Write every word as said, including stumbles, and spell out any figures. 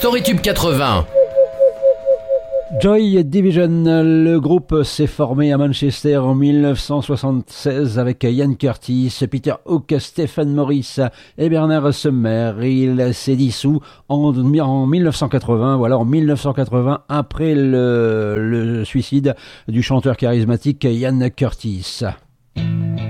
Storytube quatre-vingts. Joy Division, le groupe s'est formé à Manchester en mille neuf cent soixante-seize avec Ian Curtis, Peter Hook, Stephen Morris et Bernard Sumner. Il s'est dissous en, en mille neuf cent quatre-vingts, voilà, en mille neuf cent quatre-vingts, après le, le suicide du chanteur charismatique Ian Curtis.